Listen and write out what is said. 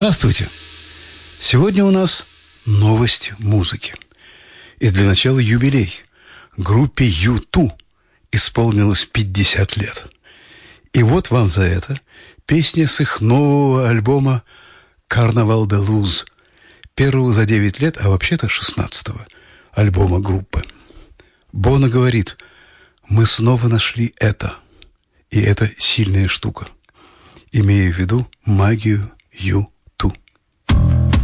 Здравствуйте! Сегодня у нас новость музыки. И для начала юбилей. Группе U2 исполнилось 50 лет. И вот вам за это песня с их нового альбома «Carnaval de Luz», первого за 9 лет, а вообще-то 16-го альбома группы. Боно говорит: «Мы снова нашли это, и это сильная штука», имея в виду магию U2.